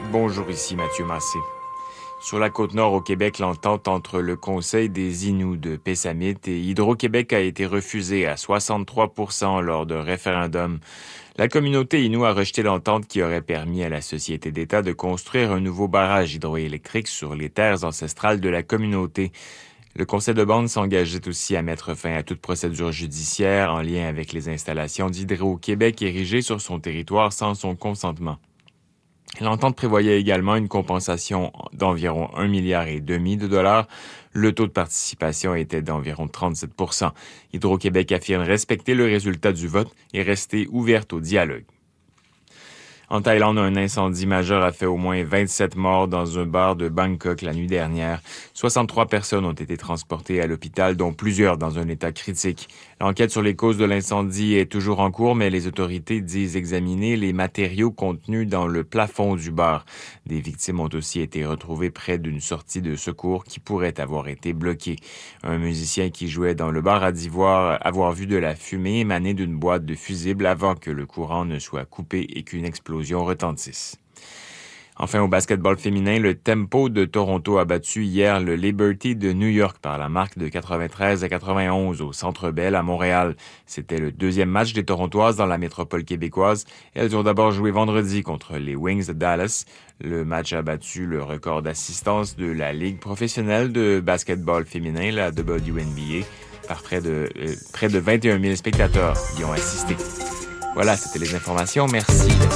Bonjour, ici Mathieu Massé. Sur la Côte-Nord au Québec, l'entente entre le Conseil des Inuits de Pessamit et Hydro-Québec a été refusée à 63% lors d'un référendum. La communauté Innu a rejeté l'entente qui aurait permis à la Société d'État de construire un nouveau barrage hydroélectrique sur les terres ancestrales de la communauté. Le Conseil de bande s'engageait aussi à mettre fin à toute procédure judiciaire en lien avec les installations d'Hydro-Québec érigées sur son territoire sans son consentement. L'entente prévoyait également une compensation d'environ 1,5 milliard de dollars. Le taux de participation était d'environ 37%. Hydro-Québec affirme respecter le résultat du vote et rester ouverte au dialogue. En Thaïlande, un incendie majeur a fait au moins 27 morts dans un bar de Bangkok la nuit dernière. 63 personnes ont été transportées à l'hôpital, dont plusieurs dans un état critique. L'enquête sur les causes de l'incendie est toujours en cours, mais les autorités disent examiner les matériaux contenus dans le plafond du bar. Des victimes ont aussi été retrouvées près d'une sortie de secours qui pourrait avoir été bloquée. Un musicien qui jouait dans le bar a dit avoir vu de la fumée émaner d'une boîte de fusibles avant que le courant ne soit coupé et qu'une explosion retentisse. Enfin, au basketball féminin, le Tempo de Toronto a battu hier le Liberty de New York par la marque de 93-91 au Centre Bell à Montréal. C'était le deuxième match des Torontoises dans la métropole québécoise. Elles ont d'abord joué vendredi contre les Wings de Dallas. Le match a battu le record d'assistance de la Ligue professionnelle de basketball féminin, la WNBA, par près de 21 000 spectateurs y ont assisté. Voilà, c'était les informations. Merci.